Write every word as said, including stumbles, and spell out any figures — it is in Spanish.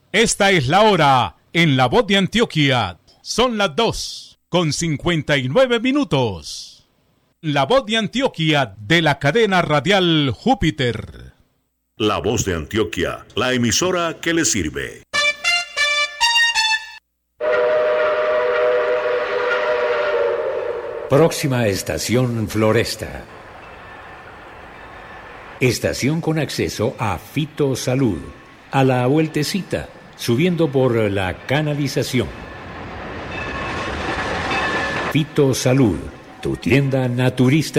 Esta es la hora en La Voz de Antioquia. Son las dos con cincuenta y nueve minutos. La Voz de Antioquia de la cadena radial Júpiter. La Voz de Antioquia, la emisora que le sirve. Próxima estación Floresta. Estación con acceso a Fito Salud. A la vueltecita, subiendo por la canalización. Fito Salud, tu tienda naturista.